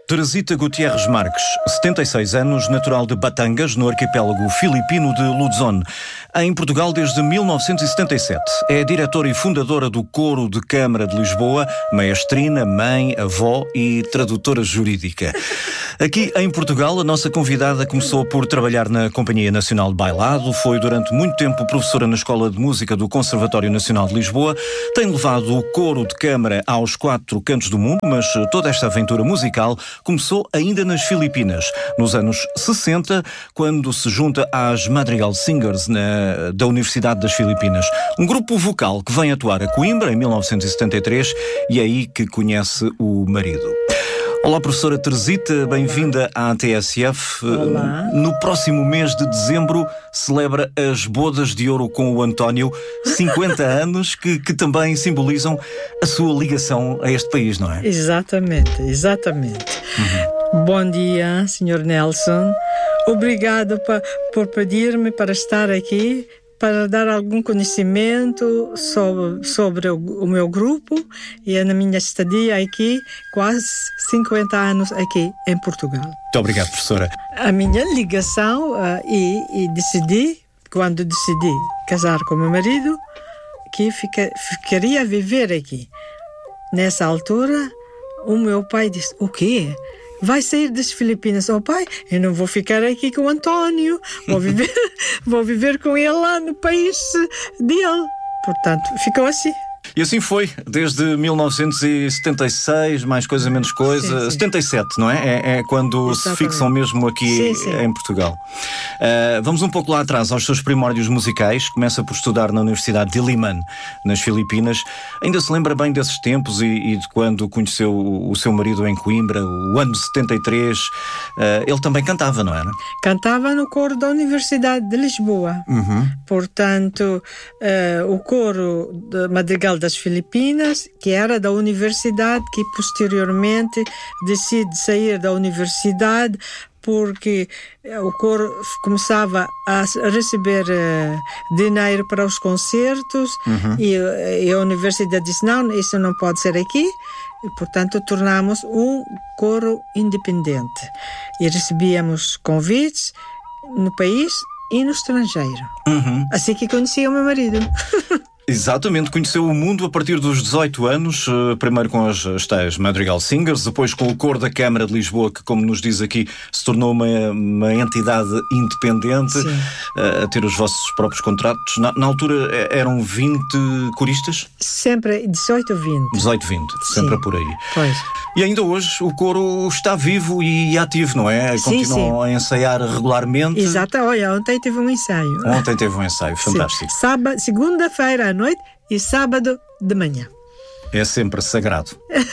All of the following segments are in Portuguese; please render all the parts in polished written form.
Teresita Gutierrez Marques, 76 anos, natural de Batangas, no arquipélago filipino de Luzon, em Portugal desde 1977. É diretora e fundadora do Coro de Câmara de Lisboa, maestrina, mãe, avó e tradutora jurídica. Aqui em Portugal, a nossa convidada começou por trabalhar na Companhia Nacional de Bailado, foi durante muito tempo professora na Escola de Música do Conservatório Nacional de Lisboa, tem levado o Coro de Câmara aos 4 cantos do mundo, mas toda esta aventura musical começou ainda nas Filipinas, nos anos 60, quando se junta às Madrigal Singers da Universidade das Filipinas. Um grupo vocal que vem atuar a Coimbra em 1973 e é aí que conhece o marido. Olá, professora Teresita, bem-vinda à TSF. Olá. No próximo mês de dezembro celebra as bodas de ouro com o António, 50 anos que também simbolizam a sua ligação a este país, não é? Exatamente. Bom dia, Sr. Nelson. Obrigado por pedir-me para estar aqui, para dar algum conhecimento sobre o meu grupo e na minha estadia aqui, quase 50 anos aqui em Portugal. Muito obrigado, professora. A minha ligação quando decidi casar com o meu marido, que ficaria a viver aqui. Nessa altura, o meu pai disse: o quê? Vai sair das Filipinas? Oh, pai, eu não vou ficar aqui com o António, vou viver com ele lá no país dele. Portanto, ficou assim. E assim foi, desde 1976, mais coisa, menos coisa, sim. 77, não é? É quando Exatamente. se fixam mesmo aqui Sim. em Portugal. Vamos um pouco lá atrás, aos seus primórdios musicais. Começa por estudar na Universidade de Diliman, nas Filipinas. Ainda se lembra bem desses tempos e de quando conheceu o seu marido em Coimbra, o ano de 73. Ele também cantava, não era? Cantava no coro da Universidade de Lisboa. Portanto, o coro de Madrigal das Filipinas, que era da universidade, que posteriormente decide sair da universidade porque o coro começava a receber dinheiro para os concertos e a universidade disse: não, isso não pode ser aqui. E, portanto, tornámos um coro independente e recebíamos convites no país e no estrangeiro. Assim que conheci o meu marido. Exatamente, conheceu o mundo a partir dos 18 anos, primeiro com as tais Madrigal Singers, depois com o Coro da Câmara de Lisboa, que, como nos diz aqui, se tornou uma entidade independente, a ter os vossos próprios contratos. Na altura eram 20 coristas? Sempre 18, 20. 18, 20, sempre por aí. Pois. E ainda hoje o coro está vivo e ativo, não é? Continuam a ensaiar regularmente. Exato, olha, ontem teve um ensaio. Ontem teve um ensaio, fantástico. Segunda-feira à noite e sábado de manhã. É sempre sagrado.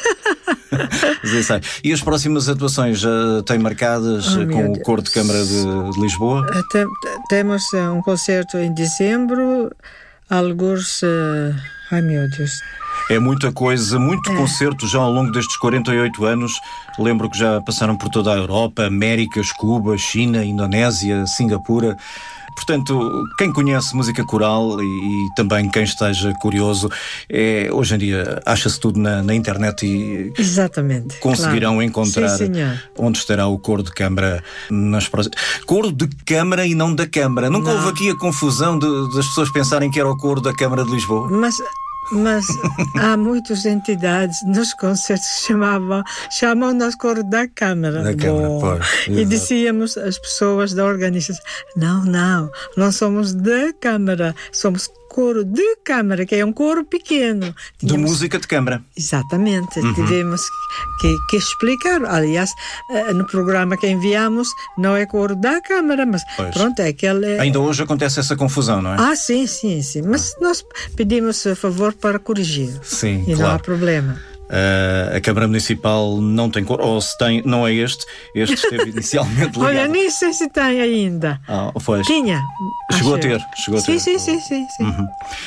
E as próximas atuações já têm marcadas com o Coro de Câmara de Lisboa? Temos um concerto em dezembro, alguns... ai meu Deus... É muita coisa, muito concerto já ao longo destes 48 anos. Lembro que já passaram por toda a Europa, Américas, Cuba, China, Indonésia, Singapura. Portanto, quem conhece música coral e também quem esteja curioso, hoje em dia acha-se tudo na internet e exatamente, conseguirão encontrar onde estará o Coro de Câmara nas próximas. Coro de Câmara e não da Câmara. Nunca houve aqui a confusão das pessoas pensarem que era o Coro da Câmara de Lisboa? Mas há muitas entidades nos concertos que chamam-nos Coro da Câmara. E dizíamos as pessoas da organização: não somos da Câmara, somos Coro de Câmara, que é um coro pequeno. De música de câmara. Exatamente. Tivemos que explicar. Aliás, no programa que enviamos, não é Coro da Câmara, mas pronto, é aquele... Ainda hoje acontece essa confusão, não é? Sim. Mas nós pedimos a favor para corrigir. Sim, e não há problema. A Câmara Municipal não tem coro, ou se tem, não é este esteve inicialmente ligado. Olha, nem sei se tem ainda. Pois. Tinha. Chegou a ter. Sim. O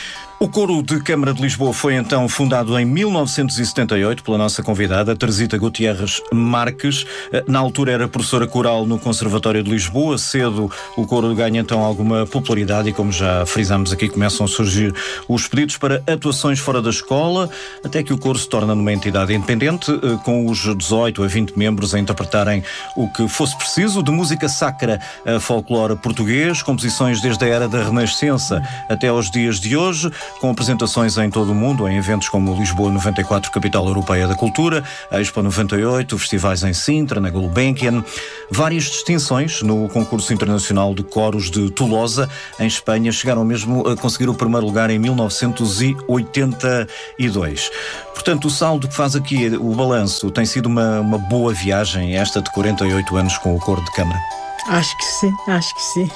O Coro de Câmara de Lisboa foi então fundado em 1978 pela nossa convidada, Teresita Gutierrez Marques. Na altura era professora coral no Conservatório de Lisboa. Cedo o coro ganha então alguma popularidade e, como já frisámos aqui, começam a surgir os pedidos para atuações fora da escola, até que o coro se torna numa entidade independente, com os 18 a 20 membros a interpretarem o que fosse preciso, de música sacra a folclore português, composições desde a era da Renascença até aos dias de hoje, com apresentações em todo o mundo, em eventos como o Lisboa 94, Capital Europeia da Cultura, a Expo 98, festivais em Sintra, na Gulbenkian, várias distinções no concurso internacional de coros de Tolosa, em Espanha, chegaram mesmo a conseguir o primeiro lugar em 1982. Portanto, o saldo que faz aqui, o balanço, tem sido uma boa viagem, esta de 48 anos com o Coro de Câmara. Acho que sim.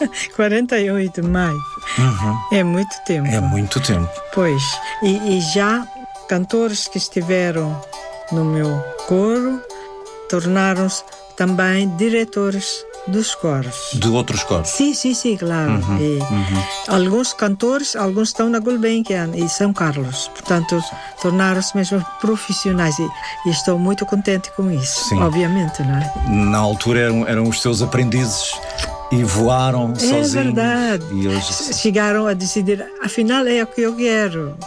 48, maio. É muito tempo. É muito tempo. Pois, e já cantores que estiveram no meu coro tornaram-se também diretores dos coros. De outros coros? Sim, claro. Alguns cantores, alguns estão na Gulbenkian e São Carlos. Portanto, tornaram-se mesmo profissionais e estou muito contente com isso. Sim. Obviamente, não é? Na altura eram os seus aprendizes e voaram sozinhos. É verdade. E hoje... chegaram a decidir, afinal é o que eu quero.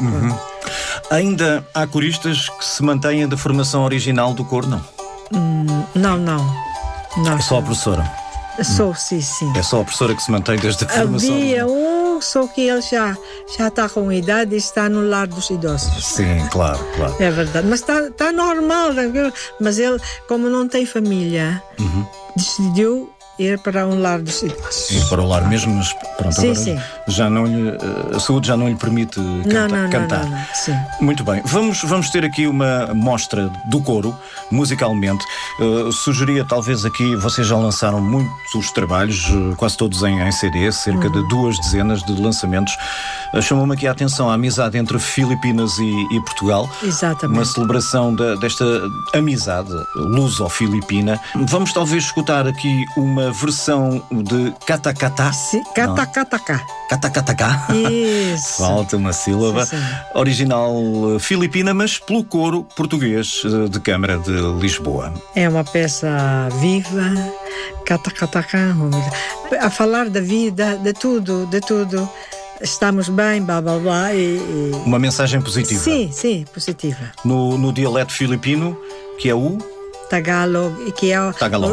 Ainda há coristas que se mantêm da formação original do coro, não? Não. É só a professora? Sou, sim. É só a professora que se mantém desde a formação? Havia só que ele já está com idade e está no lar dos idosos. Sim, claro. É verdade, mas está normal. Mas ele, como não tem família, decidiu ir para um lar dos idosos. Ir para o lar mesmo, mas pronto, sim. Já não a saúde já não lhe permite cantar. Não. Sim. Muito bem, vamos ter aqui uma mostra do coro, musicalmente. Sugeria talvez aqui, vocês já lançaram muitos trabalhos, quase todos em CD, cerca de 2 dezenas de lançamentos. Chamou-me aqui a atenção a amizade entre Filipinas e Portugal. Exatamente. Uma celebração desta amizade luso-filipina. Vamos talvez escutar aqui uma versão de Catacatá. Sim, Catacatacá. Catacatacá. Isso. Falta uma sílaba. Sim. Original filipina, mas pelo coro português de Câmara de Lisboa. É uma peça viva, Catacatacá, a falar da vida, de tudo. Estamos bem, blá. Uma mensagem positiva. Sim, positiva. No dialeto filipino, que é o Tagalog, que é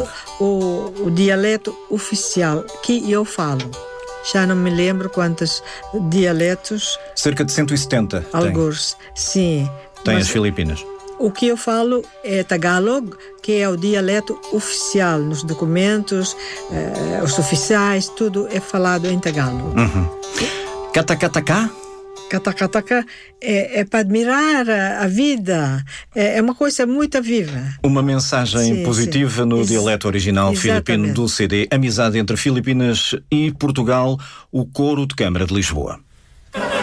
o dialeto oficial que eu falo. Já não me lembro quantos dialetos. Cerca de 170. Alguns, sim. Tem as Filipinas. O que eu falo é Tagalog, que é o dialeto oficial nos documentos, os oficiais, tudo é falado em Tagalog. Catacatacá? Catacatacá é para admirar a vida, é uma coisa muito viva. Uma mensagem positiva no dialeto original filipino do CD, amizade entre Filipinas e Portugal, o Coro de Câmara de Lisboa.